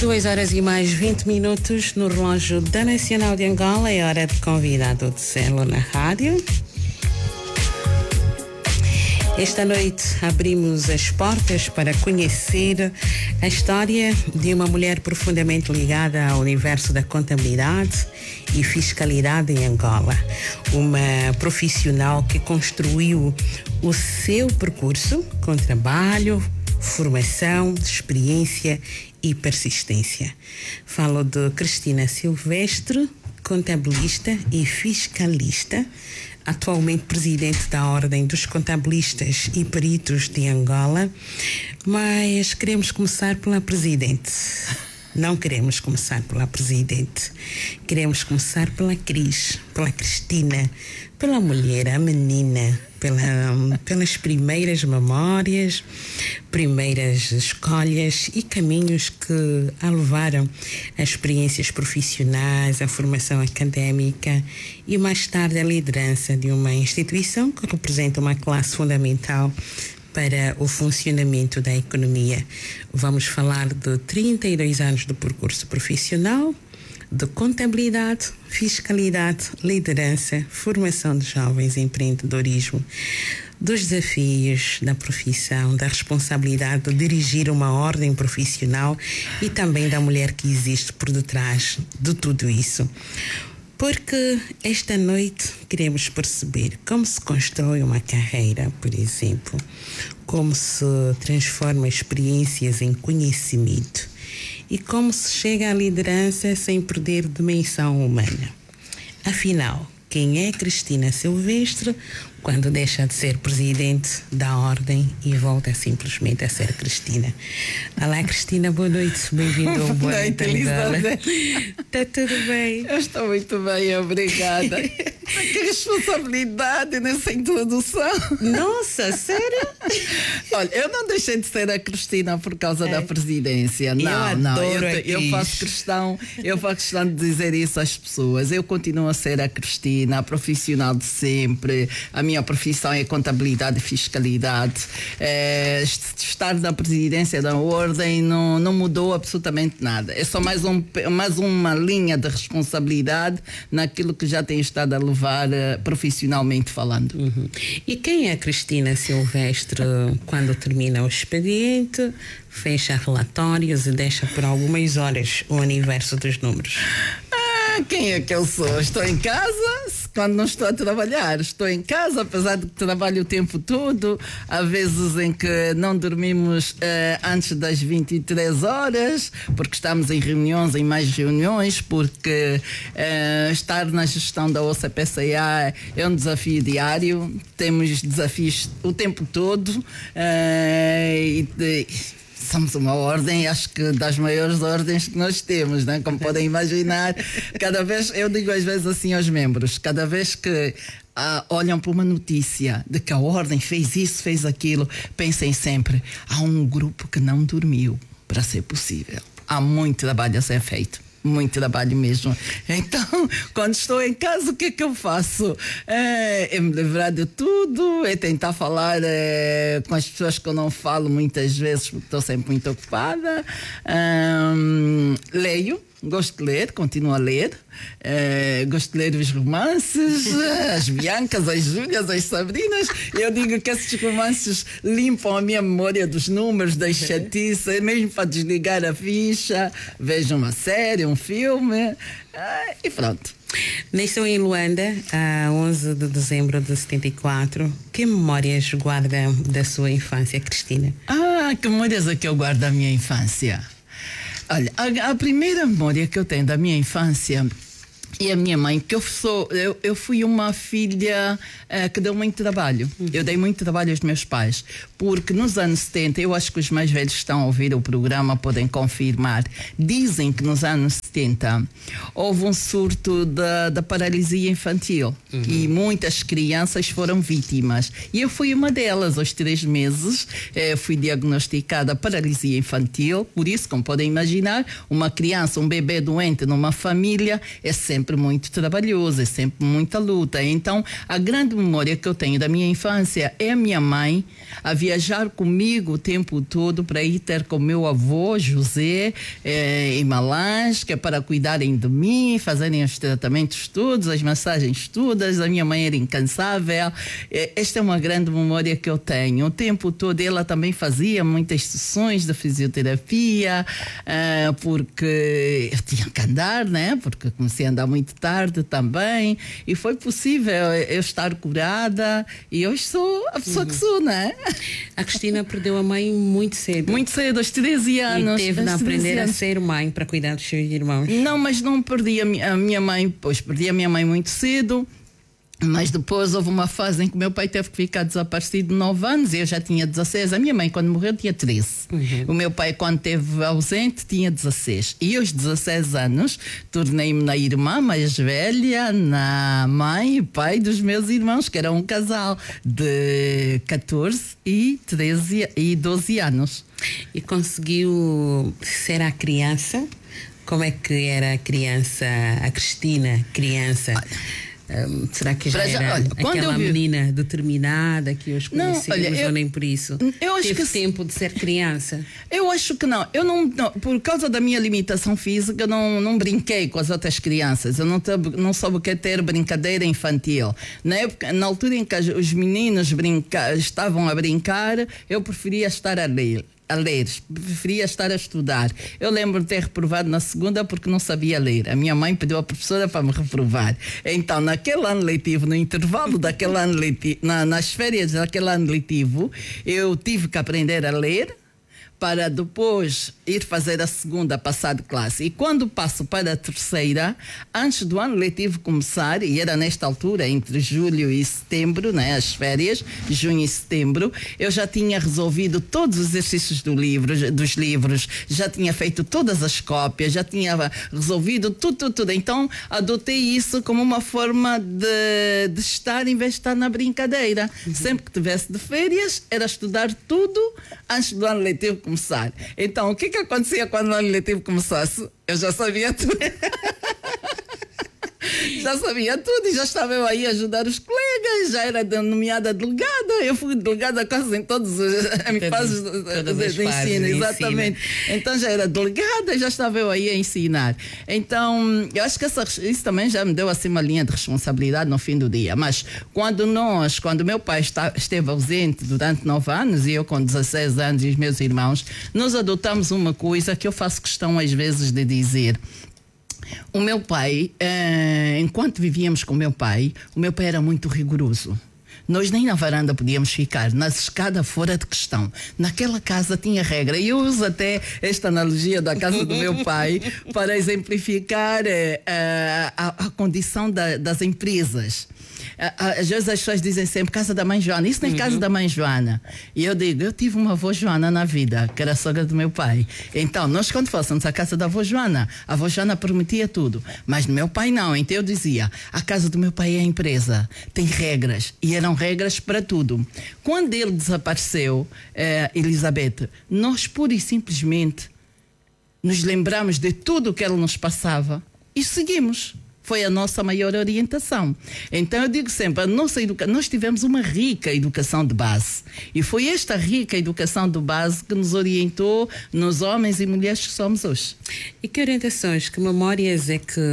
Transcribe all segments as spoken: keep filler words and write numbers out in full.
Duas horas e mais vinte minutos no relógio da Nacional de Angola. É hora de convidado de Celo na rádio. Esta noite abrimos as portas para conhecer a história de uma mulher profundamente ligada ao universo da contabilidade e fiscalidade em Angola. Uma profissional que construiu o seu percurso com trabalho, formação, experiência e persistência. Falo de Cristina Silvestre, contabilista e fiscalista, atualmente presidente da Ordem dos Contabilistas e Peritos de Angola, mas queremos começar pela presidente. Não queremos começar pela presidente, queremos começar pela Cris, pela Cristina, pela mulher, a menina, pela, pelas primeiras memórias, primeiras escolhas e caminhos que a levaram a experiências profissionais, a formação académica e mais tarde a liderança de uma instituição que representa uma classe fundamental para o funcionamento da economia. Vamos falar de trinta e dois anos de percurso profissional, de contabilidade, fiscalidade, liderança, formação de jovens, empreendedorismo, dos desafios da profissão, da responsabilidade de dirigir uma ordem profissional e também da mulher que existe por detrás de tudo isso. Porque esta noite queremos perceber como se constrói uma carreira, por exemplo, como se transforma experiências em conhecimento e como se chega à liderança sem perder dimensão humana. Afinal, quem é Cristina Silvestre quando deixa de ser presidente da Ordem e volta simplesmente a ser Cristina? Olá, Cristina, boa noite, bem-vindo ao Boa Noite, Elizabeth. Está tudo bem? Eu estou muito bem, obrigada. Que responsabilidade nessa introdução. Nossa, sério? Olha, eu não deixei de ser a Cristina por causa é. da presidência. Não, eu não. Eu, eu faço questão, eu faço questão de dizer isso às pessoas. Eu continuo a ser a Cristina, a profissional de sempre. A minha profissão é contabilidade e fiscalidade. É, estar na presidência da Ordem não, não mudou absolutamente nada. É só mais, um, mais uma linha de responsabilidade naquilo que já tenho estado a levar profissionalmente falando. Uhum. E quem é Cristina Silvestre quando termina o expediente, fecha relatórios e deixa por algumas horas o universo dos números? Ah, quem é que eu sou? Estou em casa quando não estou a trabalhar. Estou em casa, apesar de que trabalho o tempo todo. Há vezes em que não dormimos eh, antes das vinte e três horas, porque estamos em reuniões, em mais reuniões, porque eh, estar na gestão da O C P C A é um desafio diário. Temos desafios o tempo todo. Eh, e de, Somos uma ordem, acho que das maiores ordens que nós temos, né? Como podem imaginar, cada vez, eu digo às vezes assim aos membros, cada vez que ah, olham para uma notícia de que a ordem fez isso, fez aquilo, pensem sempre, há um grupo que não dormiu para ser possível. Há muito trabalho a ser feito. Muito trabalho mesmo. Então, quando estou em casa, o que é que eu faço? É, é me livrar de tudo, é tentar falar é, com as pessoas que eu não falo muitas vezes, porque estou sempre muito ocupada. Um, leio. Gosto de ler, continuo a ler. Uh, gosto de ler os romances, as Biancas, as Júlias, as Sabrinas. Eu digo que esses romances limpam a minha memória dos números, das chatices, mesmo para desligar a ficha. Vejo uma série, um filme uh, e pronto. Nasceu em Luanda a onze de dezembro de setenta e quatro. Que memórias guarda da sua infância, Cristina? Ah, que memórias é que eu guardo da minha infância? Olha, a, a primeira memória que eu tenho da minha infância e a minha mãe, que eu sou, eu, eu fui uma filha uh, que deu muito trabalho. Uhum. Eu dei muito trabalho aos meus pais, porque nos anos setenta, eu acho que os mais velhos que estão a ouvir o programa podem confirmar, dizem que nos anos setenta houve um surto da, da paralisia infantil. Uhum. E muitas crianças foram vítimas. E eu fui uma delas. Aos três meses eh, fui diagnosticada paralisia infantil. Por isso, como podem imaginar, uma criança, um bebê doente numa família é sempre sempre muito trabalhoso, é sempre muita luta. Então, a grande memória que eu tenho da minha infância é a minha mãe a viajar comigo o tempo todo para ir ter com meu avô, José, eh, em Malange, que é para cuidarem de mim, fazerem os tratamentos todos, as massagens todas. A minha mãe era incansável. Eh, esta é uma grande memória que eu tenho. O tempo todo ela também fazia muitas sessões de fisioterapia, uh, porque eu tinha que andar, né? Porque comecei a andar muito tarde também, e foi possível eu estar curada, e hoje sou a pessoa uhum. que sou, né? A Cristina perdeu a mãe muito cedo. Muito cedo, aos treze anos. E teve de aprender a ser mãe para cuidar dos seus irmãos. Não, mas não perdi a minha, a minha mãe, pois perdi a minha mãe muito cedo. Mas depois houve uma fase em que meu pai teve que ficar desaparecido de nove anos, e eu já tinha dezasseis. A minha mãe, quando morreu, tinha treze. Uhum. O meu pai, quando esteve ausente, tinha dezasseis. E aos dezasseis anos, tornei-me na irmã mais velha, na mãe e pai dos meus irmãos, que era um casal de catorze e treze e doze anos. E conseguiu ser a criança? Como é que era a criança, a Cristina, criança? Um, será que já, já era olha, aquela vi... menina determinada que hoje conhecemos, não, olha, eu, ou nem por isso? Eu acho Teve que tempo de ser criança? Eu acho que não. Eu não, não por causa da minha limitação física, não, não brinquei com as outras crianças. Eu não, não soube o que é ter brincadeira infantil. Na época, na altura em que os meninos brinca, estavam a brincar, eu preferia estar a ler. a ler, preferia estar a estudar. Eu lembro de ter reprovado na segunda porque não sabia ler. A minha mãe pediu à professora para me reprovar. Então, naquele ano letivo, no intervalo daquele ano letivo, na, nas férias daquele ano letivo, eu tive que aprender a ler para depois ir fazer a segunda, passar de classe. E quando passo para a terceira, antes do ano letivo começar, e era nesta altura, entre julho e setembro, né, as férias, junho e setembro, eu já tinha resolvido todos os exercícios do livro, dos livros, já tinha feito todas as cópias, já tinha resolvido tudo, tudo, tudo. Então, adotei isso como uma forma de, de estar, em vez de estar na brincadeira. Uhum. Sempre que tivesse de férias, era estudar tudo antes do ano letivo começar. Começar. Então, o que que acontecia quando o ano letivo começasse? Eu já sabia tudo. Já sabia tudo e já estava eu aí a ajudar os colegas, já era nomeada delegada, eu fui delegada quase em todos os fases de ensino, exatamente. Ensina. Então já era delegada, já estava eu aí a ensinar. Então, eu acho que essa, isso também já me deu assim uma linha de responsabilidade no fim do dia. Mas quando nós, quando meu pai está, esteve ausente durante nove anos e eu com dezasseis anos e os meus irmãos, nós adotamos uma coisa que eu faço questão às vezes de dizer. O meu pai, eh, enquanto vivíamos com o meu pai, o meu pai era muito rigoroso. Nós nem na varanda podíamos ficar, na escada fora de questão. Naquela casa tinha regra. E eu uso até esta analogia da casa do meu pai para exemplificar eh, a, a condição da, das empresas. Às vezes as pessoas dizem sempre casa da mãe Joana. Isso não é casa uhum. da mãe Joana. E eu digo, eu tive uma avó Joana na vida, que era a sogra do meu pai. Então, nós quando fôssemos à casa da avó Joana, a avó Joana prometia tudo. Mas no meu pai não. Então eu dizia, a casa do meu pai é a empresa, tem regras. E eram regras para tudo. Quando ele desapareceu, eh, Elizabeth, nós pura e simplesmente nos lembramos de tudo o que ele nos passava e seguimos. Foi a nossa maior orientação. Então eu digo sempre, a nossa educa... nós tivemos uma rica educação de base. E foi esta rica educação de base que nos orientou nos homens e mulheres que somos hoje. E que orientações, que memórias é que...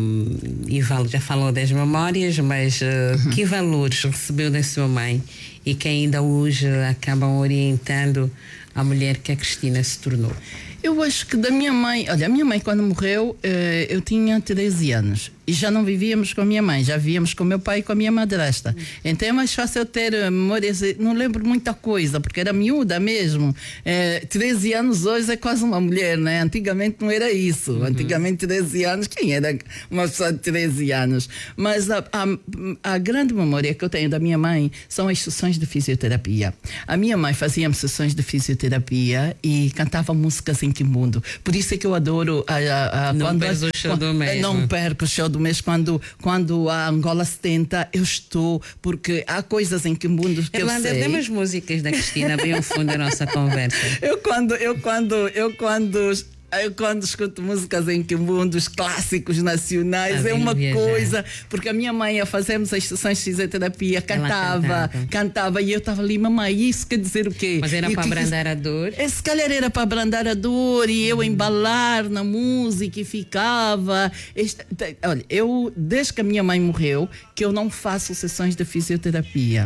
Ivaldo já falou das memórias, mas uh, uhum. que valores recebeu da sua mãe e que ainda hoje acabam orientando a mulher que a Cristina se tornou? Eu acho que da minha mãe, olha, a minha mãe quando morreu, eh, eu tinha treze anos e já não vivíamos com a minha mãe, já vivíamos com o meu pai e com a minha madrasta. Então é mais fácil eu ter memórias, não lembro muita coisa, porque era miúda mesmo. Eh, treze anos hoje é quase uma mulher, né? Antigamente não era isso. Uhum. Antigamente treze anos, quem era uma pessoa de treze anos? Mas a, a, a grande memória que eu tenho da minha mãe são as sessões de fisioterapia. A minha mãe fazia-me sessões de fisioterapia e cantava músicas em Quimbundo. Por isso é que eu adoro a, a, a, não quando perco o show do mês. Não perco o show do mês quando, quando a Angola setenta eu estou, porque há coisas em Quimbundo que Irlanda, eu sei. temos músicas da Cristina bem ao fundo da nossa conversa. Eu quando, eu quando, eu quando Eu, quando escuto músicas em Quimbundo, os clássicos nacionais, Tá é uma viajar. coisa. Porque a minha mãe, a fazermos as sessões de fisioterapia, cantava, cantava. cantava, e eu estava ali, mamãe, isso quer dizer o quê? Mas era E o para que que- abrandar a dor. É, se calhar era para abrandar a dor e eu embalar na música e ficava. Este- te- olha, eu, desde que a minha mãe morreu, que eu não faço sessões de fisioterapia.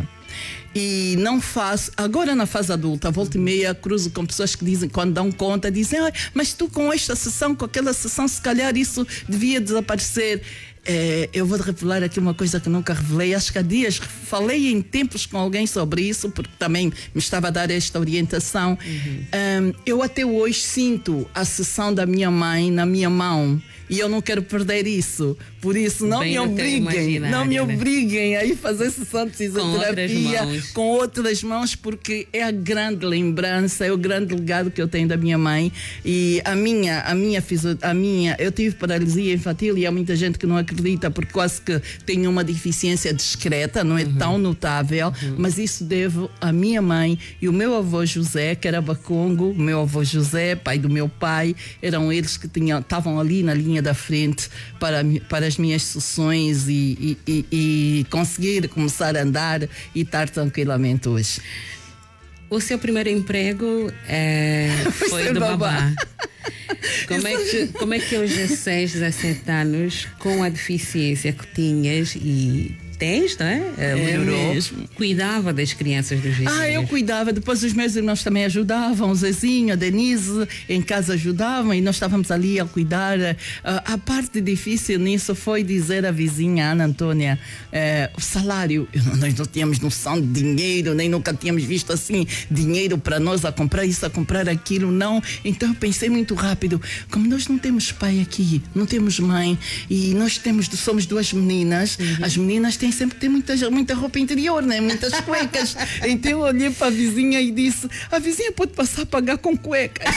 E não faço, agora na fase adulta, volta e meia, cruzo com pessoas que dizem, quando dão conta, dizem, "Ai, mas tu com esta sessão, com aquela sessão, se calhar isso devia desaparecer." É, eu vou revelar aqui uma coisa que nunca revelei. Acho que há dias falei em tempos com alguém sobre isso, porque também me estava a dar esta orientação. Uhum. Um, eu até hoje sinto a sessão da minha mãe na minha mão e eu não quero perder isso. Por isso, não Bem me no teu obriguem, imaginário, não me né? obriguem a ir fazer sessão de fisioterapia outras mãos. com outras mãos, porque é a grande lembrança, é o grande legado que eu tenho da minha mãe. E a minha, a minha, fisio, a minha, eu tive paralisia infantil e há muita gente que não acredita porque quase que tenho uma deficiência discreta, não é uhum. tão notável, uhum. mas isso devo à minha mãe e o meu avô José, que era bacongo, o meu avô José, pai do meu pai, eram eles que tinham, estavam ali na linha da frente para, para as minhas sessões e, e, e, e conseguir começar a andar e estar tranquilamente hoje. O seu primeiro emprego é, foi do babá. babá. Como é, que, como é que aos dezesseis, dezessete anos, com a deficiência que tinhas e tens, não é? Melhorou, mesmo. Cuidava das crianças dos vizinhos. Ah, eu cuidava. Depois os meus irmãos também ajudavam. O Zezinho, a Denise, em casa ajudavam e nós estávamos ali a cuidar. A, a parte difícil nisso foi dizer à vizinha, Ana Antônia, eh, o salário. Nós não tínhamos noção de dinheiro, nem nunca tínhamos visto assim dinheiro para nós a comprar isso, a comprar aquilo, não. Então eu pensei muito rápido, como nós não temos pai aqui, não temos mãe e nós temos, somos duas meninas, uhum. as meninas têm sempre que ter muita, muita roupa interior, né? Muitas cuecas. Então eu olhei para a vizinha e disse, a vizinha pode passar a pagar com cuecas.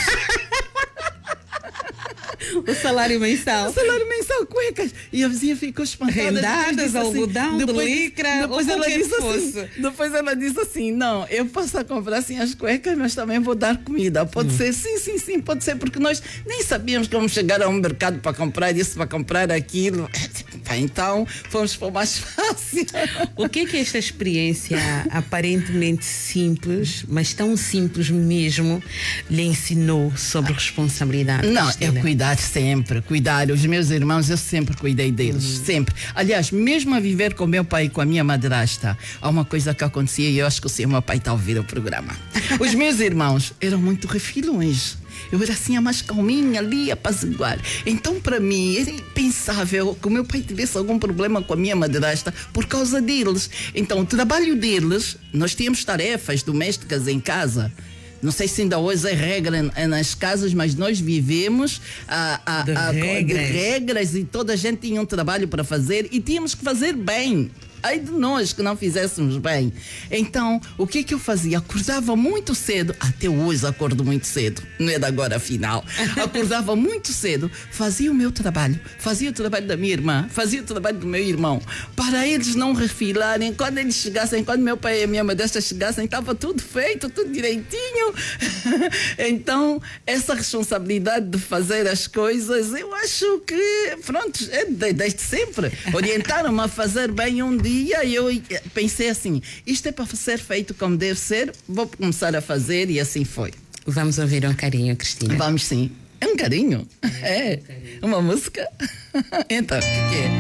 O salário mensal. O salário mensal, cuecas. E a vizinha ficou espantada. Rendadas, algodão, assim, depois, de licra, depois ou ela qualquer disse fosse. Assim, depois ela disse assim, não, eu posso a comprar assim as cuecas, mas também vou dar comida. Pode hum. ser? Sim, sim, sim, pode ser, porque nós nem sabíamos como chegar a um mercado para comprar isso, para comprar aquilo. Então, fomos para o mais fácil. O que é que esta experiência aparentemente simples, mas tão simples mesmo, lhe ensinou sobre responsabilidade? Não, Cristina? eu cuidar sempre, cuidar. Os meus irmãos, eu sempre cuidei deles, uhum. sempre. Aliás, mesmo a viver com meu pai e com a minha madrasta, há uma coisa que acontecia e eu acho que o meu pai está a ouvir o programa. Os meus irmãos eram muito refilões. Eu era assim a mais calminha ali, a apaziguar. Então, para mim, era impensável que o meu pai tivesse algum problema com a minha madrasta por causa deles. Então, o trabalho deles, nós tínhamos tarefas domésticas em casa. Não sei se ainda hoje é regra nas casas, mas nós vivemos a, a, de, a, regras. de regras e toda a gente tinha um trabalho para fazer e tínhamos que fazer bem. Ai de nós que não fizéssemos bem. Então, o que que eu fazia? Acordava muito cedo, até hoje acordo muito cedo, não é de agora afinal. Acordava muito cedo, fazia o meu trabalho, fazia o trabalho da minha irmã, fazia o trabalho do meu irmão, para eles não refilarem. Quando eles chegassem, quando meu pai e a minha modesta chegassem, estava tudo feito, tudo direitinho. Então, essa responsabilidade de fazer as coisas, eu acho que, pronto, é desde sempre. Orientaram-me a fazer bem um dia. E eu pensei assim, isto é para ser feito como deve ser, vou começar a fazer e assim foi. Vamos ouvir um carinho, Cristina. Vamos sim. É um carinho? É? é. Um carinho. Uma música? Então, o que, que é?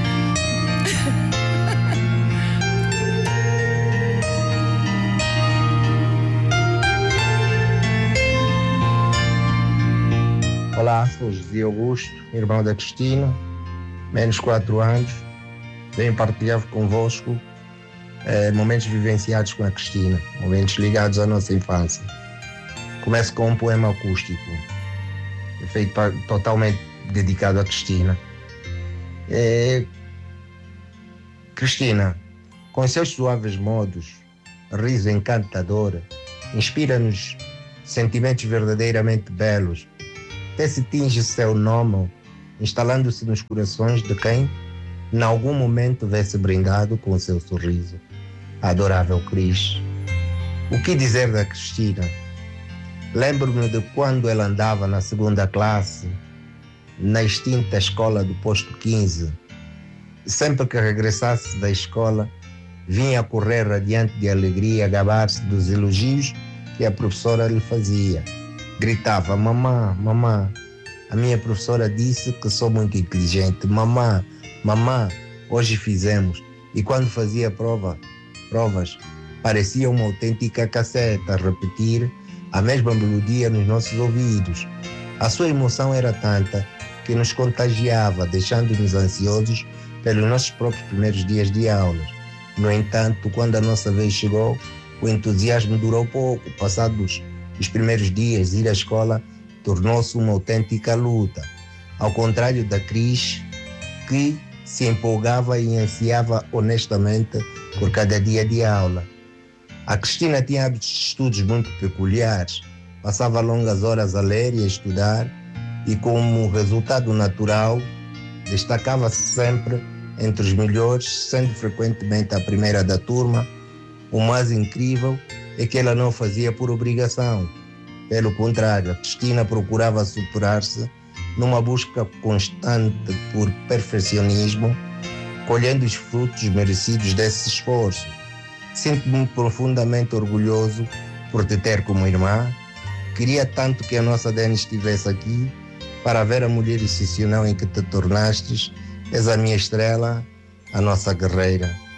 Olá, sou José Augusto, irmão da Cristina, menos quatro anos. Venho partilhar convosco eh, momentos vivenciados com a Cristina, momentos ligados à nossa infância. Começo com um poema acústico, feito para, totalmente dedicado à Cristina. Eh, Cristina, com seus suaves modos, riso encantador, inspira-nos sentimentos verdadeiramente belos. Até se tinge seu nome, instalando-se nos corações de quem em algum momento vê-se brindado com o seu sorriso. A adorável Cris. O que dizer da Cristina? Lembro-me de quando ela andava na segunda classe, na extinta escola do posto quinze. Sempre que regressasse da escola, vinha correr radiante de alegria, gabar-se dos elogios que a professora lhe fazia. Gritava: mamã, mamã, a minha professora disse que sou muito inteligente. Mamã, mamã, hoje fizemos. E quando fazia prova, provas, parecia uma autêntica cassete a repetir a mesma melodia nos nossos ouvidos. A sua emoção era tanta que nos contagiava, deixando-nos ansiosos pelos nossos próprios primeiros dias de aulas. No entanto, quando a nossa vez chegou, o entusiasmo durou pouco. Passados os primeiros dias, ir à escola tornou-se uma autêntica luta. Ao contrário da Cris, que se empolgava e ansiava honestamente por cada dia de aula. A Cristina tinha hábitos de estudos muito peculiares. Passava longas horas a ler e a estudar e, como resultado natural, destacava-se sempre entre os melhores, sendo frequentemente a primeira da turma. O mais incrível é que ela não fazia por obrigação. Pelo contrário, a Cristina procurava superar-se numa busca constante por perfeccionismo, colhendo os frutos merecidos desse esforço. Sinto-me profundamente orgulhoso por te ter como irmã. Queria tanto que a nossa Dani estivesse aqui para ver a mulher excepcional em que te tornastes. És a minha estrela, a nossa guerreira.